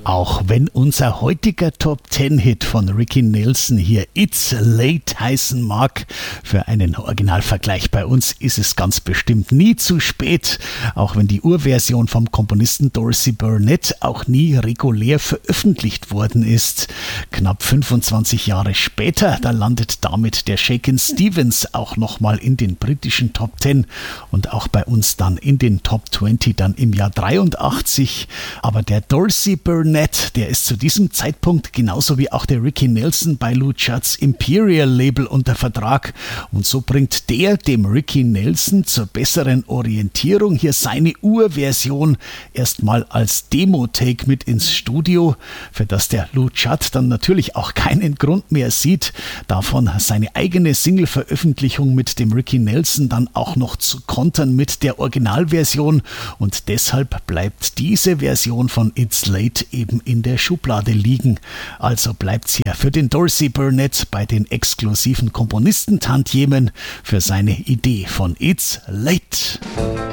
Auch wenn unser heutiger Top-10-Hit von Ricky Nelson hier It's Late heißen mag, für einen Originalvergleich bei uns ist es ganz bestimmt nie zu spät, auch wenn die Urversion vom Komponisten Dorsey Burnett auch nie regulär veröffentlicht worden ist. Knapp 25 Jahre später, da landet damit der Shakin' Stevens auch nochmal in den britischen Top 10 und auch bei uns dann in den Top 20 dann im Jahr 83. Aber der Dorsey Burnett, der ist zu diesem Zeitpunkt genauso wie auch der Ricky Nelson bei Lou Judds Imperial Label unter Vertrag und so bringt der dem Ricky Nelson zur besseren Orientierung hier seine Urversion erstmal als Demo-Take mit ins Studio, für das der Lou Judd dann natürlich auch keinen Grund mehr sieht, davon seine eigene Single-Veröffentlichung mit dem Ricky Nelson dann auch noch zu kontern mit der Originalversion und deshalb bleibt diese Version von It's Late eben in der Schublade liegen. Also bleibt's hier für den Dorsey Burnett bei den exklusiven Komponistentantiemen für seine Idee von It's Late.